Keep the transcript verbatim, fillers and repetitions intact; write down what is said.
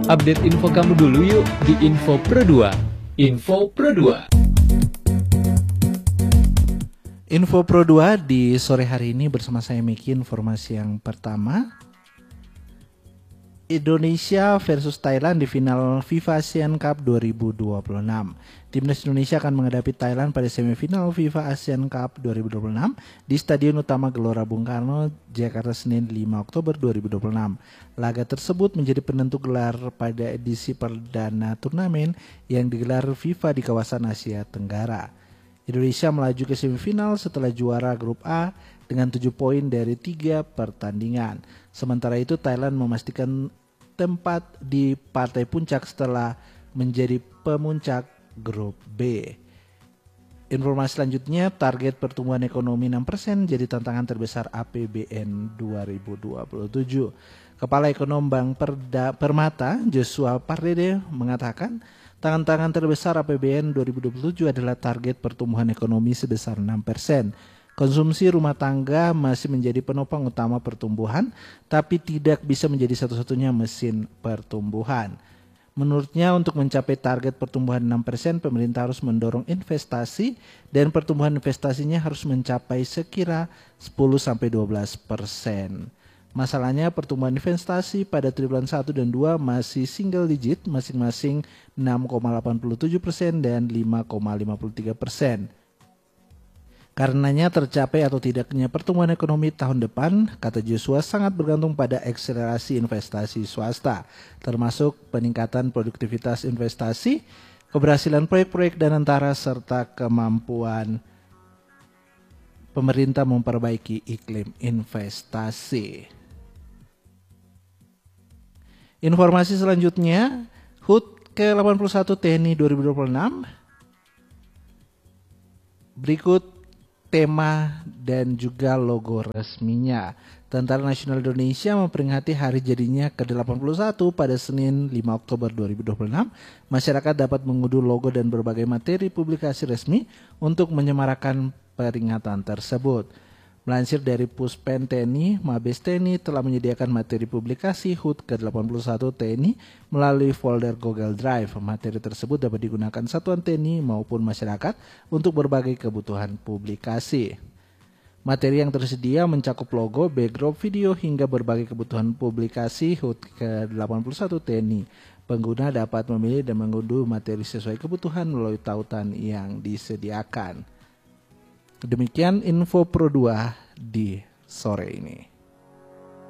Update info kamu dulu yuk di Info Pro dua. Info Pro dua. Info Pro dua di sore hari ini bersama saya Miki. Informasi yang pertama, Indonesia versus Thailand di final FIFA Asian Cup dua ribu dua puluh enam. Timnas Indonesia akan menghadapi Thailand pada semifinal FIFA Asian Cup dua ribu dua puluh enam di Stadion Utama Gelora Bung Karno, Jakarta, Senin lima Oktober dua ribu dua puluh enam. Laga tersebut menjadi penentu gelar pada edisi perdana turnamen yang digelar FIFA di kawasan Asia Tenggara. Indonesia melaju ke semifinal setelah juara grup A dengan tujuh poin dari tiga pertandingan. Sementara itu Thailand memastikan tempat di partai puncak setelah menjadi pemuncak grup B. Informasi selanjutnya, target pertumbuhan ekonomi enam persen jadi tantangan terbesar A P B N dua ribu dua puluh tujuh. Kepala Ekonom Bank Perda, Permata, Joshua Pardede, mengatakan tantangan terbesar A P B N dua ribu dua puluh tujuh adalah target pertumbuhan ekonomi sebesar enam persen. Konsumsi rumah tangga masih menjadi penopang utama pertumbuhan, tapi tidak bisa menjadi satu-satunya mesin pertumbuhan. Menurutnya untuk mencapai target pertumbuhan enam persen, pemerintah harus mendorong investasi dan pertumbuhan investasinya harus mencapai sekira sepuluh sampai dua belas persen. Masalahnya pertumbuhan investasi pada triwulan satu dan dua masih single digit, masing-masing enam koma delapan tujuh persen dan lima koma lima tiga persen. Karenanya tercapai atau tidaknya pertumbuhan ekonomi tahun depan, kata Joshua, sangat bergantung pada akselerasi investasi swasta, termasuk peningkatan produktivitas investasi, keberhasilan proyek-proyek dan antara serta kemampuan pemerintah memperbaiki iklim investasi. Informasi selanjutnya, H U T ke delapan puluh satu T N I dua ribu dua puluh enam. Berikut tema dan juga logo resminya. Tentara Nasional Indonesia memperingati hari jadinya ke delapan puluh satu pada Senin lima Oktober dua ribu dua puluh enam. Masyarakat dapat mengunduh logo dan berbagai materi publikasi resmi untuk menyemarakan peringatan tersebut. Melansir dari Puspen T N I, Mabes T N I telah menyediakan materi publikasi H U T ke delapan puluh satu T N I melalui folder Google Drive. Materi tersebut dapat digunakan satuan T N I maupun masyarakat untuk berbagai kebutuhan publikasi. Materi yang tersedia mencakup logo, backdrop, video, hingga berbagai kebutuhan publikasi H U T ke delapan puluh satu T N I. Pengguna dapat memilih dan mengunduh materi sesuai kebutuhan melalui tautan yang disediakan. Demikian Info Pro dua di sore ini.